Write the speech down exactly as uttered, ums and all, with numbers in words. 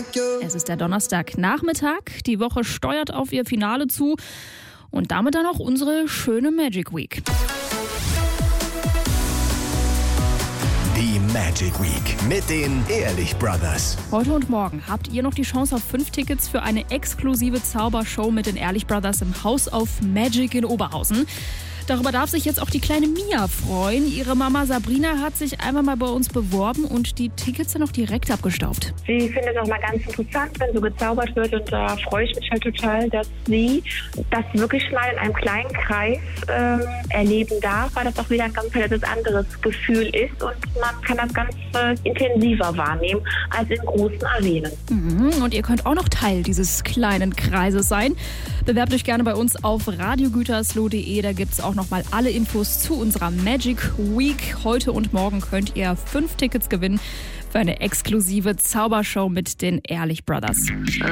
Es ist der Donnerstagnachmittag. Die Woche steuert auf ihr Finale zu. Und damit dann auch unsere schöne Magic Week. Die Magic Week mit den Ehrlich Brothers. Heute und morgen habt ihr noch die Chance auf fünf Tickets für eine exklusive Zaubershow mit den Ehrlich Brothers im House of Magic in Oberhausen. Darüber darf sich jetzt auch die kleine Mia freuen. Ihre Mama Sabrina hat sich einmal mal bei uns beworben und die Tickets dann auch direkt abgestaubt. Sie findet es auch mal ganz interessant, wenn so gezaubert wird, und da freue ich mich halt total, dass sie das wirklich mal in einem kleinen Kreis ähm, erleben darf, weil das auch wieder ein ganz anderes Gefühl ist und man kann das ganz äh, intensiver wahrnehmen als in großen Arenen. Mhm, und ihr könnt auch noch Teil dieses kleinen Kreises sein. Bewerbt euch gerne bei uns auf radiogütersloh punkt de, da gibt es auch noch mal alle Infos zu unserer Magic Week. Heute und morgen könnt ihr fünf Tickets gewinnen für eine exklusive Zaubershow mit den Ehrlich Brothers.